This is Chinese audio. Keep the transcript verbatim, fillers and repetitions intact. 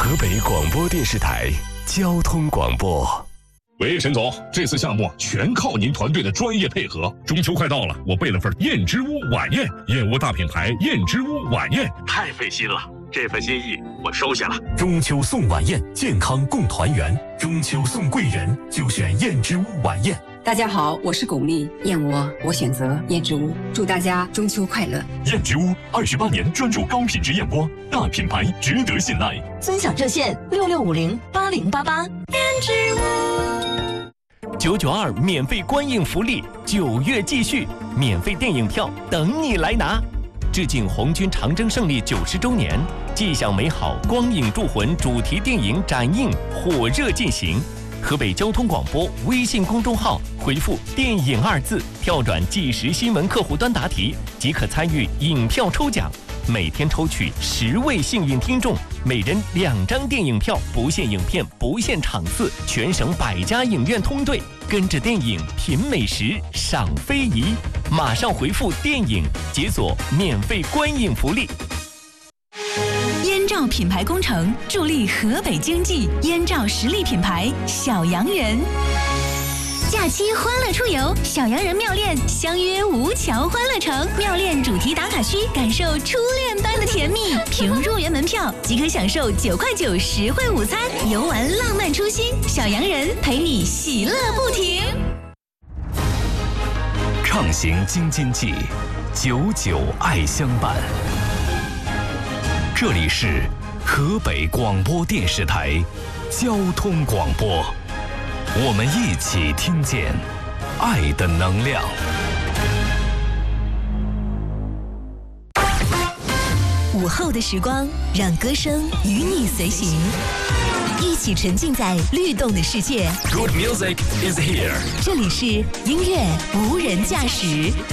河北广播电视台交通广播。 喂，沈总，这次项目全靠您团队的专业配合。中秋快到了，我备了份燕之屋晚宴，燕窝大品牌燕之屋晚宴，太费心了。这份心意我收下了。 中秋送晚宴，健康共团圆。中秋送贵人，就选燕之屋晚宴。 大家好，我是巩俐，燕窝我选择燕之屋，祝大家中秋快乐。 燕之屋二十八年专注高品质燕窝，大品牌值得信赖。 尊享热线六六五零八零八八。燕之屋九九二免费观影福利，九月继续，免费电影票等你来拿。致敬红军长征胜利九十周年，既享美好，光影铸魂主题电影展映火热进行。河北交通广播微信公众号回复“电影”二字，跳转即时新闻客户端答题，即可参与影票抽奖。每天抽取十位幸运听众，每人两张电影票，不限影片，不限场次，全省百家影院通兑，跟着电影品美食，赏非遗。马上回复“电影”，解锁免费观影福利。 燕赵品牌工程助力河北经济，燕赵实力品牌小洋人。假期欢乐出游，小洋人妙恋相约吴桥欢乐城，妙恋主题打卡区，感受初恋般的甜蜜。凭入园门票即可享受九块九实惠午餐，游玩浪漫初心，小洋人陪你喜乐不停。 畅行京津冀，久久爱相伴。这里是河北广播电视台交通广播，我们一起听见爱的能量。 午后的时光，让歌声与你随行，一起沉浸在律动的世界。 Good music is here。 这里是音乐无人驾驶。